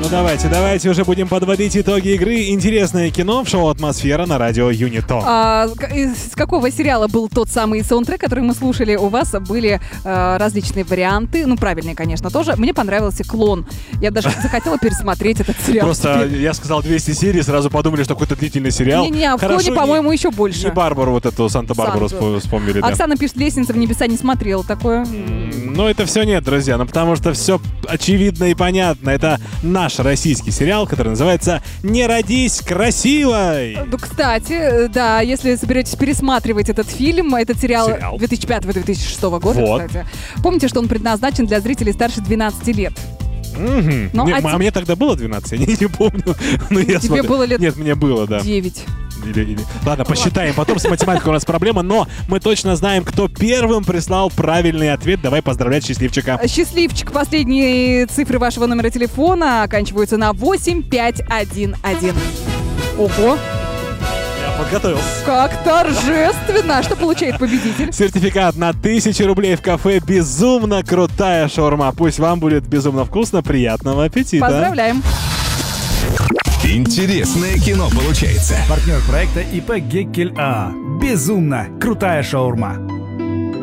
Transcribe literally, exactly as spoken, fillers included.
давайте, давайте уже будем подводить итоги игры. Интересное кино в шоу «Атмосфера» на радио Юнито. А, из какого сериала был тот самый саундтрек, который мы слушали? У вас были а, различные варианты. Ну, правильные, конечно, тоже. Мне понравился «Клон». Я даже захотела пересмотреть этот сериал. Просто я сказал двести серий, сразу подумали, что какой-то длительный сериал. Не-не, в «Клоне», по-моему, еще больше. И Барбару, вот эту Санта-Барбару Санту. вспомнили, да. Оксана пишет, «Лестница в небеса» не смотрела такое. Но это все нет, друзья, ну потому что все очевидно и понятно. Это наш российский сериал, который называется «Не родись красивой». Ну, кстати, да, если соберетесь пересматривать этот фильм, этот сериал, Сериал. две тысячи пятого - две тысячи шестого года, Вот. кстати, помните, что он предназначен для зрителей старше двенадцати лет? Мгм. Ну, Не, а а те- мне тогда было двенадцать, я не, не помню. Но я Тебе смотрю. было лет Нет, мне было, да. девять. Или- или- Ладно, посчитаем. Потом с математикой у нас проблема, но мы точно знаем, кто первым прислал правильный ответ. Давай поздравлять счастливчика. Счастливчик, последние цифры вашего номера телефона оканчиваются на восемь пять один один. Ого, Я подготовился. как торжественно! Что получает победитель? Сертификат на тысячу рублей в кафе «Безумно крутая шаурма». Пусть вам будет безумно вкусно. Приятного аппетита. Поздравляем! Интересное кино получается. Партнер проекта ИП «Геккель АА». Безумно крутая шаурма.